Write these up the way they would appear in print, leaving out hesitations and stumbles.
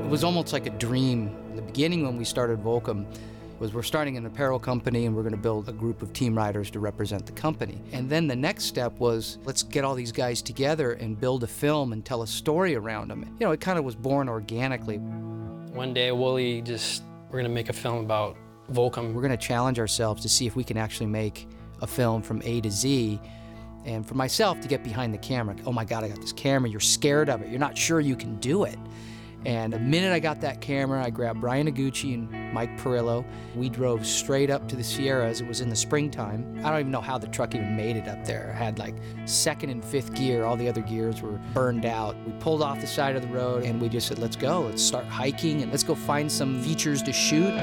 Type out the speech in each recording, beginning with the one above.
It was almost like a dream. In the beginning when we started Volcom, was we're starting an apparel company and we're going to build a group of team riders to represent the company. And then the next step was, let's get all these guys together and build a film and tell a story around them. You know, it kind of was born organically. One day, Wooly we're going to make a film about Volcom. We're going to challenge ourselves to see if we can actually make a film from A to Z. And for myself, to get behind the camera, oh my God, I got this camera, you're scared of it, you're not sure you can do it. And the minute I got that camera, I grabbed Brian Iguchi and Mike Perillo. We drove straight up to the Sierras. It was in the springtime. I don't even know how the truck even made it up there. It had like second and fifth gear. All the other gears were burned out. We pulled off the side of the road and we just said, let's go. Let's start hiking and let's go find some features to shoot. We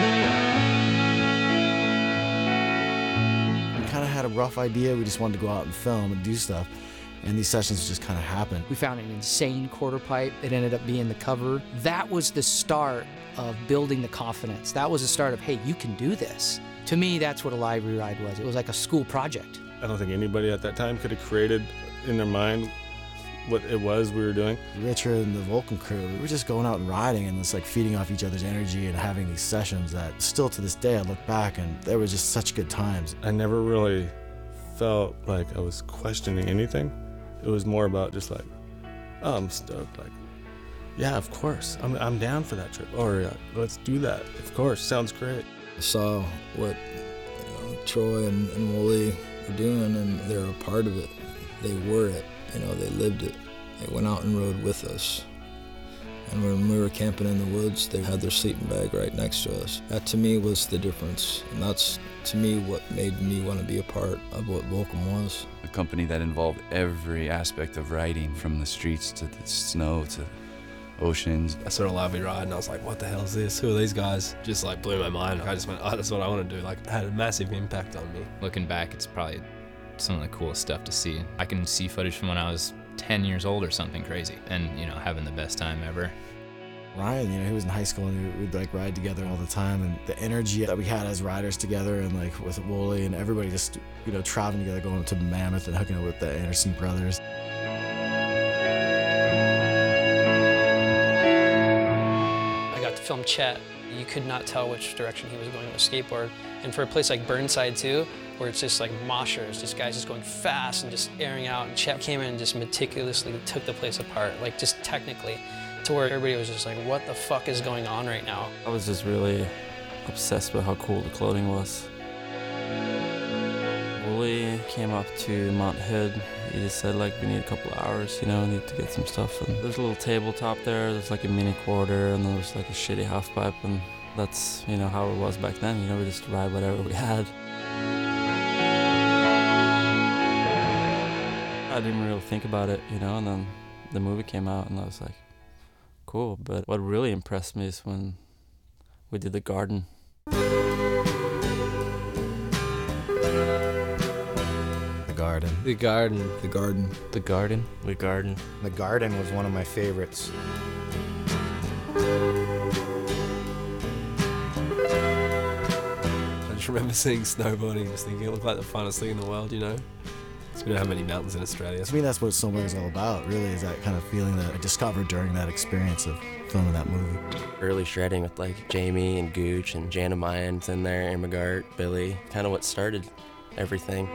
kind of had a rough idea. We just wanted to go out and film and do stuff. And these sessions just kind of happened. We found an insane quarter pipe. It ended up being the cover. That was the start of building the confidence. That was the start of, hey, you can do this. To me, that's what a library ride was. It was like a school project. I don't think anybody at that time could have created in their mind what it was we were doing. Richard and the Volcom crew, we were just going out and riding and just like feeding off each other's energy and having these sessions that still to this day I look back and there were just such good times. I never really felt like I was questioning anything. It was more about just like, oh, I'm stoked. Like, yeah, of course, I'm down for that trip. Or let's do that. Of course, sounds great. I saw what Troy and Wooly were doing, and they were a part of it. They were it. They lived it. They went out and rode with us. And when we were camping in the woods, they had their sleeping bag right next to us. That to me was the difference. And that's to me what made me want to be a part of what Volcom was. A company that involved every aspect of riding, from the streets to the snow to oceans. I saw a library ride and I was like, what the hell is this? Who are these guys? Just like blew my mind. I just went, oh, that's what I want to do. Like, it had a massive impact on me. Looking back, it's probably some of the coolest stuff to see. I can see footage from when I was 10 years old or something crazy and, having the best time ever. Ryan, he was in high school and we'd like ride together all the time, and the energy that we had as riders together and like with Wooly and everybody just, traveling together, going to Mammoth and hooking up with the Anderson brothers. I got to film Chet. You could not tell which direction he was going with a skateboard. And for a place like Burnside too, where it's just like moshers, just guys just going fast and just airing out, and Chet came in and just meticulously took the place apart, like just technically, to where everybody was just like, what the fuck is going on right now? I was just really obsessed with how cool the clothing was. Wooly came up to Mount Hood. He just said, like, we need a couple of hours, need to get some stuff. And there's a little tabletop there, there's like a mini quarter, and there's like a shitty half pipe, and that's, how it was back then. We just ride whatever we had. I didn't really think about it, and then the movie came out, and I was like, cool. But what really impressed me is when we did The Garden. The Garden. The Garden. The Garden. The Garden. The Garden. The Garden was one of my favorites. I just remember seeing snowboarding, just thinking it looked like the funnest thing in the world, Because we don't have many mountains in Australia. To me, that's what snowboarding is all about, really, is that kind of feeling that I discovered during that experience of filming that movie. Early shredding with like Jamie and Gooch and Jana Mayans in there, Aaron McGart, Billy, kind of what started everything.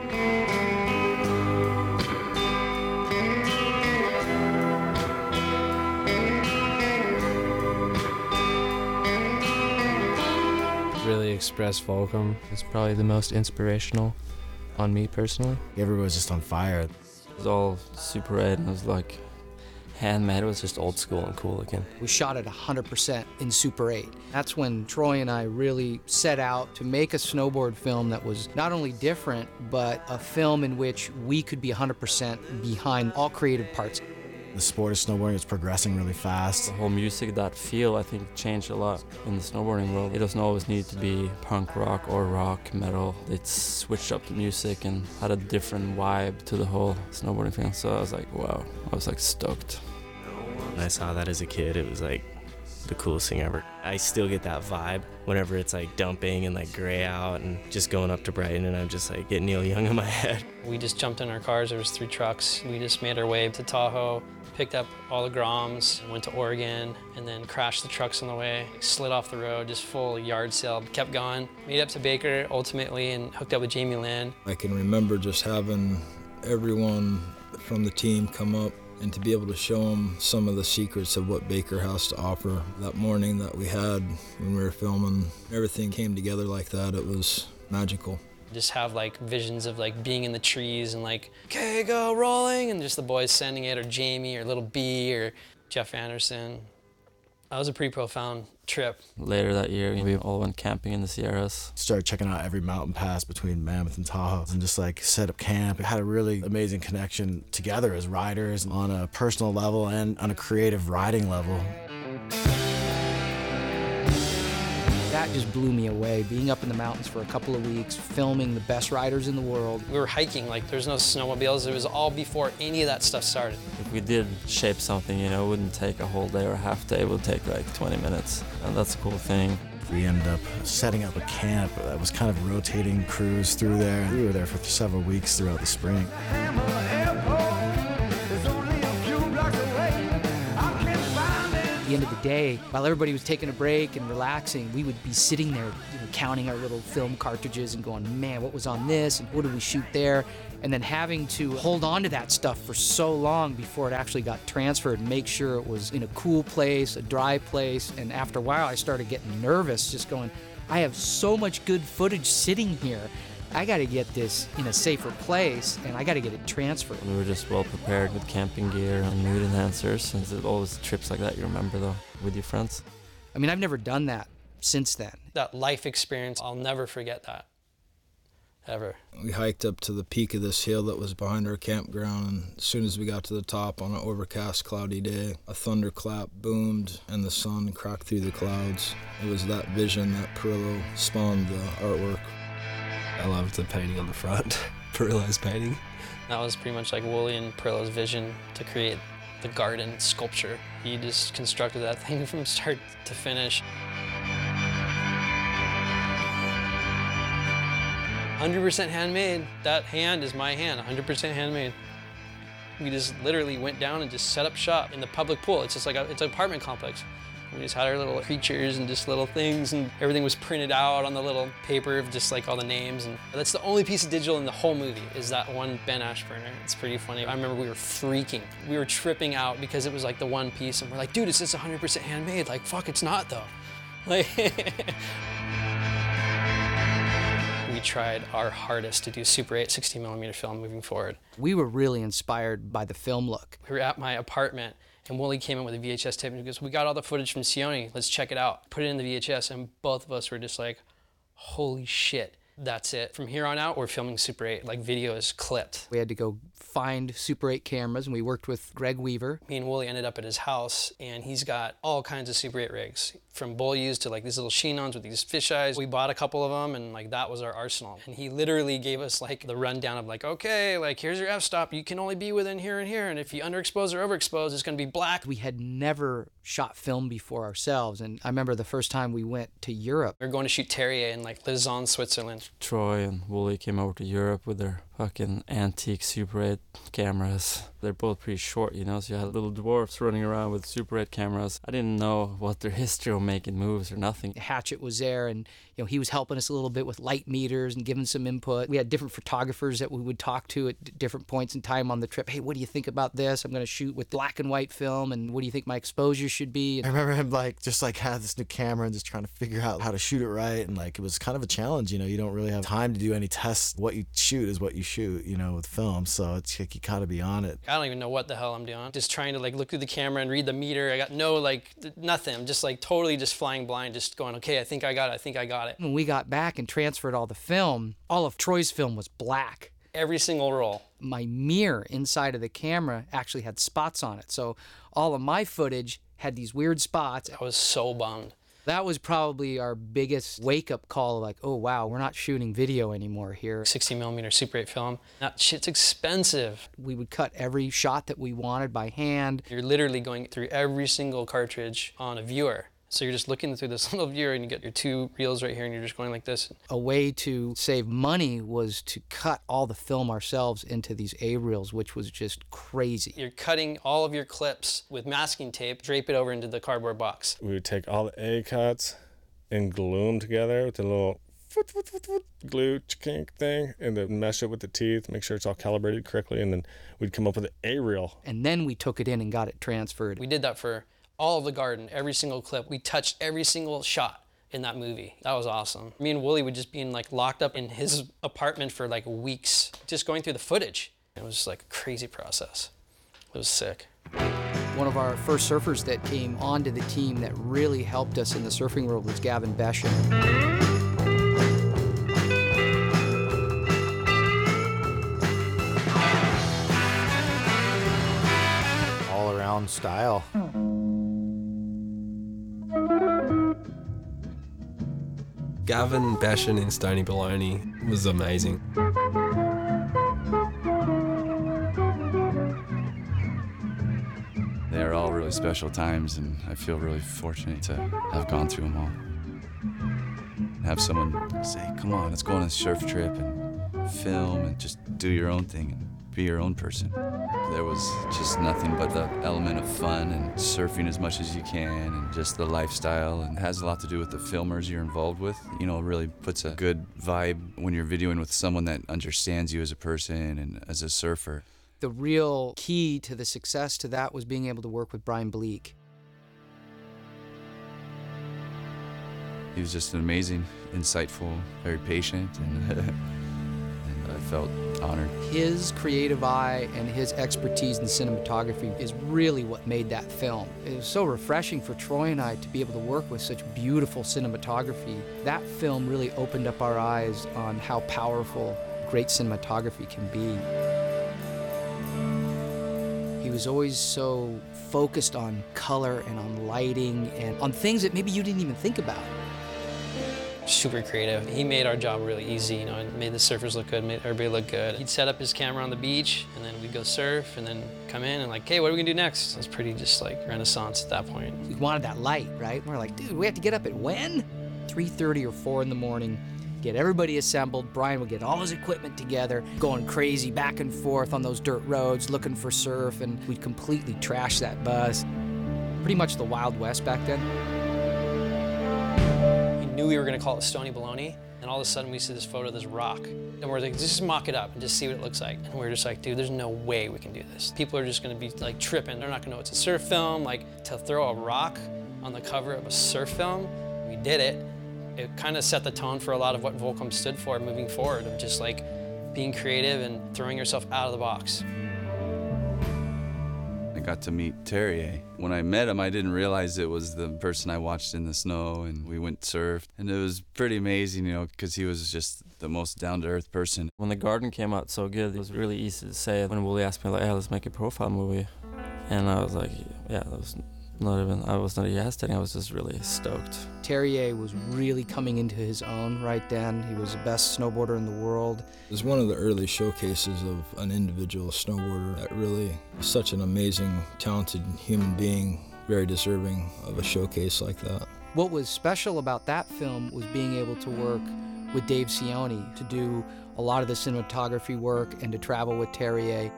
Really express Volcom. It's probably the most inspirational on me personally. Everybody was just on fire. It was all Super 8 and it was like handmade. It was just old school and cool looking. We shot it 100% in Super 8. That's when Troy and I really set out to make a snowboard film that was not only different, but a film in which we could be 100% behind all creative parts. The sport of snowboarding is progressing really fast. The whole music, that feel, I think changed a lot in the snowboarding world. It doesn't always need to be punk rock or rock, metal. It switched up the music and had a different vibe to the whole snowboarding thing. So I was like, wow, I was like stoked. When I saw that as a kid, it was like the coolest thing ever. I still get that vibe whenever it's like dumping and like gray out and just going up to Brighton, and I'm just like getting Neil Young in my head. We just jumped in our cars, there was 3 trucks. We just made our way to Tahoe, picked up all the Groms, went to Oregon, and then crashed the trucks on the way, slid off the road, just full yard sale, kept going. Made up to Baker ultimately and hooked up with Jamie Lynn. I can remember just having everyone from the team come up and to be able to show them some of the secrets of what Baker has to offer. That morning that we had when we were filming, everything came together like that. It was magical. Just have like visions of like being in the trees and like, okay, go rolling, and just the boys sending it, or Jamie, or Little B, or Jeff Anderson. That was a pretty profound trip. Later that year, we all went camping in the Sierras. Started checking out every mountain pass between Mammoth and Tahoe and just like set up camp. We had a really amazing connection together as riders on a personal level and on a creative riding level. That just blew me away, being up in the mountains for a couple of weeks, filming the best riders in the world. We were hiking, like there's no snowmobiles. It was all before any of that stuff started. If we did shape something, you know, it wouldn't take a whole day or a half day. It would take like 20 minutes, and that's a cool thing. We ended up setting up a camp that was kind of rotating crews through there. We were there for several weeks throughout the spring. At the end of the day, while everybody was taking a break and relaxing, we would be sitting there, counting our little film cartridges and going, man, what was on this and what did we shoot there? And then having to hold on to that stuff for so long before it actually got transferred and make sure it was in a cool place, a dry place. And after a while, I started getting nervous, just going, I have so much good footage sitting here. I got to get this in a safer place, and I got to get it transferred. We were just well prepared with camping gear and mood enhancers, and it's always trips like that you remember though, with your friends. I mean, I've never done that since then. That life experience, I'll never forget that, ever. We hiked up to the peak of this hill that was behind our campground, and as soon as we got to the top on an overcast, cloudy day, a thunderclap boomed and the sun cracked through the clouds. It was that vision that Perillo spawned the artwork. I loved the painting on the front, Perillo's painting. That was pretty much like Wooly and Perillo's vision to create the garden sculpture. He just constructed that thing from start to finish. 100% handmade. That hand is my hand, 100% handmade. We just literally went down and just set up shop in the public pool. It's just like it's an apartment complex. We just had our little creatures and just little things, and everything was printed out on the little paper of just like all the names. And that's the only piece of digital in the whole movie is that one Ben Ashburner. It's pretty funny. I remember we were freaking. We were tripping out because it was like the one piece, and we're like, dude, it's just 100% handmade. Like, fuck, it's not though. Like, we tried our hardest to do Super 8 60mm film moving forward. We were really inspired by the film look. We were at my apartment, and Wooly came in with a VHS tape and he goes, we got all the footage from Sione, let's check it out. Put it in the VHS, and both of us were just like, holy shit, that's it. From here on out, we're filming Super 8, like video is clipped. We had to go find Super 8 cameras, and we worked with Greg Weaver. Me and Wooly ended up at his house, and he's got all kinds of Super 8 rigs, from Beaulieu's to like these little Chinons with these fisheyes. We bought a couple of them, and like that was our arsenal. And he literally gave us like the rundown of like, okay, like here's your f-stop, you can only be within here and here, and if you underexpose or overexpose, it's gonna be black. We had never shot film before ourselves, and I remember the first time we went to Europe. We were going to shoot Terrier in like Lausanne, Switzerland. Troy and Wooly came over to Europe with their fucking antique Super 8 cameras. They're both pretty short, you know, so you had little dwarfs running around with Super 8 cameras. I didn't know what their history of making moves or nothing. Hatchet was there, and he was helping us a little bit with light meters and giving some input. We had different photographers that we would talk to at different points in time on the trip. Hey, what do you think about this? I'm going to shoot with black and white film, and what do you think my exposure should be? I remember him just had this new camera and just trying to figure out how to shoot it right, and like it was kind of a challenge. You don't really have time to do any tests. What you shoot is what you shoot, with film. So it's like you gotta be on it. I don't even know what the hell I'm doing. Just trying to like look through the camera and read the meter. I got no nothing. I'm just like totally just flying blind, just going, okay, I think I got it. When we got back and transferred all the film, all of Troy's film was black. Every single roll. My mirror inside of the camera actually had spots on it. So all of my footage had these weird spots. I was so bummed. That was probably our biggest wake-up call, like, oh, wow, we're not shooting video anymore here. 60mm Super 8 film. That shit's expensive. We would cut every shot that we wanted by hand. You're literally going through every single cartridge on a viewer. So you're just looking through this little viewer and you get your 2 reels right here and you're just going like this. A way to save money was to cut all the film ourselves into these A-reels, which was just crazy. You're cutting all of your clips with masking tape, drape it over into the cardboard box. We would take all the A cuts and glue them together with a little glue kink thing, and then mesh it with the teeth, make sure it's all calibrated correctly, and then we'd come up with an A-reel. And then we took it in and got it transferred. We did that for all of The Garden, every single clip. We touched every single shot in that movie. That was awesome. Me and Wooly would just be locked up in his apartment for like weeks, just going through the footage. It was just like a crazy process. It was sick. One of our first surfers that came onto the team that really helped us in the surfing world was Gavin Beshan. All around style. Gavin Beshan in Stony Baloney was amazing. They are all really special times, and I feel really fortunate to have gone through them all. Have someone say, come on, let's go on a surf trip and film and just do your own thing and be your own person. There was just nothing but the element of fun and surfing as much as you can and just the lifestyle, and it has a lot to do with the filmers you're involved with. You know, it really puts a good vibe when you're videoing with someone that understands you as a person and as a surfer. The real key to the success to that was being able to work with Brian Bleak. He was just an amazing, insightful, very patient, and I felt honored. His creative eye and his expertise in cinematography is really what made that film. It was so refreshing for Troy and I to be able to work with such beautiful cinematography. That film really opened up our eyes on how powerful great cinematography can be. He was always so focused on color and on lighting and on things that maybe you didn't even think about. Super creative. He made our job really easy, you know, and made the surfers look good, made everybody look good. He'd set up his camera on the beach, and then we'd go surf, and then come in and like, hey, what are we gonna do next? It was pretty just like Renaissance at that point. We wanted that light, right? We're like, dude, we have to get up at when? 3:30 or 4 in the morning, get everybody assembled. Brian would get all his equipment together, going crazy back and forth on those dirt roads, looking for surf, and we'd completely trash that bus. Pretty much the Wild West back then. Knew we were gonna call it Stony Baloney, and all of a sudden we see this photo of this rock, and we're like, just mock it up and just see what it looks like. And we're just like, dude, there's no way we can do this. People are just gonna be like tripping. They're not gonna know it's a surf film. Like, to throw a rock on the cover of a surf film, we did it. It kind of set the tone for a lot of what Volcom stood for moving forward, of just like being creative and throwing yourself out of the box. I got to meet Terrier. When I met him, I didn't realize it was the person I watched in the snow, and we went surfed. And it was pretty amazing, you know, because he was just the most down-to-earth person. When The Garden came out so good, it was really easy to say. When Wooly asked me, like, hey, let's make a profile movie. And I was like, yeah, that was I was not hesitating, I was just really stoked. Terrier was really coming into his own right then. He was the best snowboarder in the world. It was one of the early showcases of an individual snowboarder that really was such an amazing, talented human being, very deserving of a showcase like that. What was special about that film was being able to work with Dave Cioni to do a lot of the cinematography work and to travel with Terrier.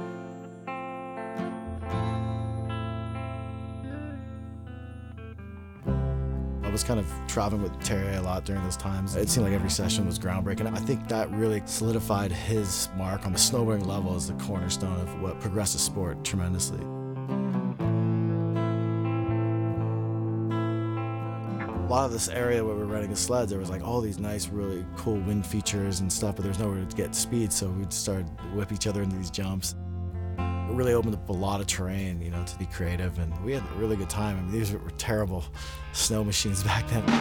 I was kind of traveling with Terry a lot during those times. It seemed like every session was groundbreaking. I think that really solidified his mark on the snowboarding level as the cornerstone of what progressed the sport tremendously. A lot of this area where we were renting the sleds, there was like all these nice, really cool wind features and stuff, but there was nowhere to get speed, so we'd start whip each other into these jumps. It really opened up a lot of terrain, you know, to be creative, and we had a really good time. I mean, these were terrible snow machines back then.